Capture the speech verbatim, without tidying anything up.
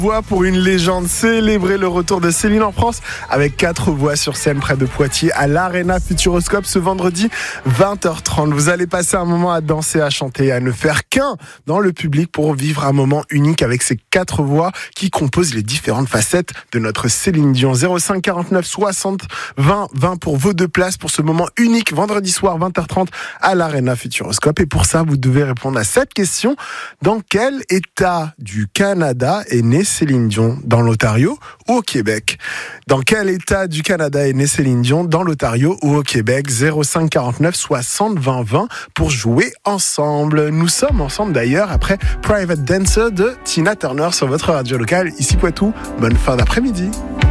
Voix pour une légende, célébrer le retour de Céline en France avec quatre voix sur scène près de Poitiers à l'Arena Futuroscope ce vendredi vingt heures trente. Vous allez passer un moment à danser, à chanter, à ne faire qu'un dans le public pour vivre un moment unique avec ces quatre voix qui composent les différentes facettes de notre Céline Dion. zéro cinq quarante-neuf soixante vingt vingt pour vos deux places pour ce moment unique vendredi soir vingt heures trente à l'Arena Futuroscope. Et pour ça, vous devez répondre à cette question. Dans quel état du Canada est née Céline Dion, dans l'Ontario ou au Québec? Dans quel état du Canada est née Céline Dion, dans l'Ontario ou au Québec? zéro cinq quarante-neuf soixante vingt vingt pour jouer ensemble. Nous sommes ensemble d'ailleurs après Private Dancer de Tina Turner sur votre radio locale ici Poitou. Bonne fin d'après-midi.